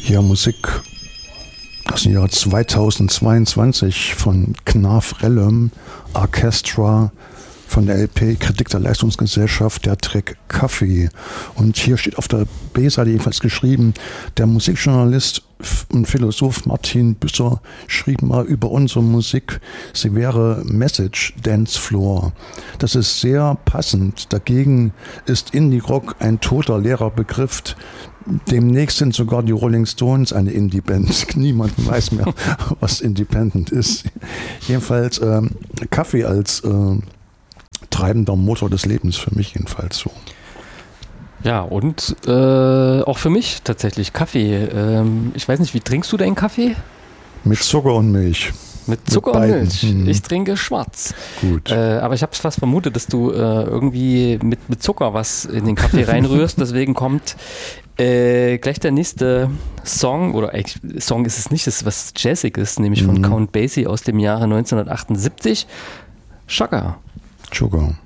Ja, Musik aus dem Jahr 2022 von Knarf Rellum Orchestra von der LP Kritik der Leistungsgesellschaft, der Track Kaffee. Und hier steht auf der B-Seite jedenfalls geschrieben, der Musikjournalist und Philosoph Martin Büsser schrieb mal über unsere Musik, sie wäre Message Dance Floor. Das ist sehr passend. Dagegen ist Indie-Rock ein toter, leerer Begriff. Demnächst sind sogar die Rolling Stones eine Indie-Band. Niemand weiß mehr, was Independent ist. Jedenfalls Kaffee als treibender Motor des Lebens, für mich jedenfalls so. Ja, und auch für mich tatsächlich Kaffee. Ich weiß nicht, wie trinkst du deinen Kaffee? Mit Zucker und Milch. Mit Zucker und Milch. Ich trinke schwarz. Gut. Aber ich habe es fast vermutet, dass du irgendwie mit Zucker was in den Kaffee reinrührst. Deswegen kommt gleich der nächste Song, oder Song ist es nicht, das ist was Jazziges, nämlich von Count Basie aus dem Jahre 1978. Sugar. Sugar.